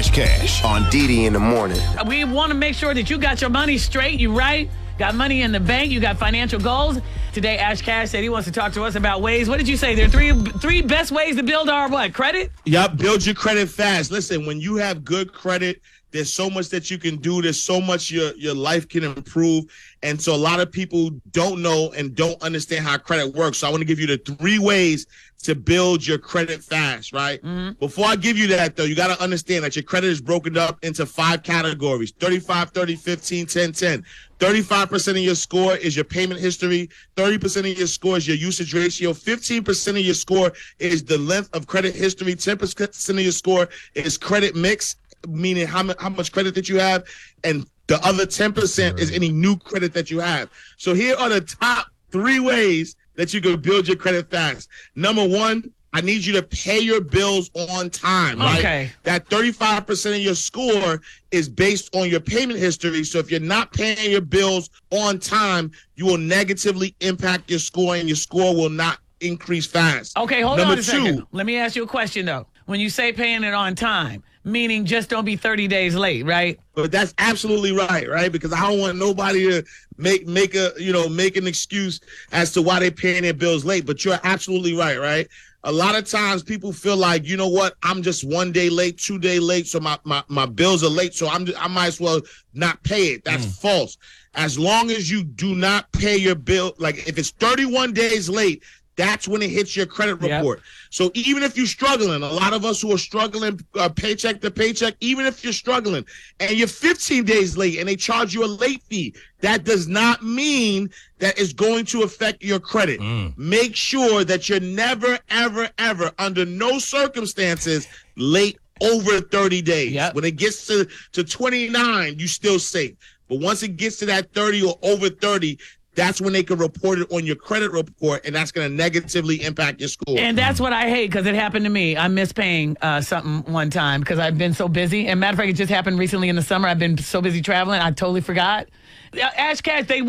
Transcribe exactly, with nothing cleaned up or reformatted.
Ash Cash on D D in the morning. We want to make sure that you got your money straight. You right? Got money in the bank. You got financial goals. Today, Ash Cash said he wants to talk to us about ways. What did you say? There are three three best ways to build our what? Credit? Yep, build your credit fast. Listen, when you have good credit, there's so much that you can do. There's so much your, your life can improve. And so a lot of people don't know and don't understand how credit works. So I want to give you the three ways to build your credit fast, right? Mm-hmm. Before I give you that, though, you got to understand that your credit is broken up into five categories: thirty-five, thirty, fifteen, ten, ten. thirty-five percent of your score is your payment history. thirty percent of your score is your usage ratio. fifteen percent of your score is the length of credit history. ten percent of your score is credit mix, meaning how much, how much credit that you have. And the other ten percent is any new credit that you have. So here are the top three ways that you can build your credit fast. Number one, I need you to pay your bills on time, right? Okay. That thirty-five percent of your score is based on your payment history. So if you're not paying your bills on time, you will negatively impact your score, and your score will not increase fast. Okay, hold Number on a two, second. Let me ask you a question, though. When you say paying it on time, meaning just don't be thirty days late, right? But that's absolutely right, right? Because I don't want nobody to make make a you know make an excuse as to why they're paying their bills late. But you're absolutely right, right? A lot of times people feel like, you know what, I'm just one day late, two day late, so my my, my bills are late, so I'm just, I might as well not pay it. That's mm. false. As long as you do not pay your bill, like if it's thirty-one days late, that's when it hits your credit report. Yep. So even if you're struggling, a lot of us who are struggling uh, paycheck to paycheck, even if you're struggling and you're fifteen days late and they charge you a late fee, that does not mean that it's going to affect your credit. Mm. Make sure that you're never, ever, ever, under no circumstances, late over thirty days. Yep. When it gets to, to twenty-nine, you still safe. But once it gets to that thirty or over thirty, that's when they can report it on your credit report, and that's going to negatively impact your score. And that's what I hate, because it happened to me. I missed paying uh, something one time because I've been so busy. And matter of fact, it just happened recently in the summer. I've been so busy traveling, I totally forgot. Ash Cash, they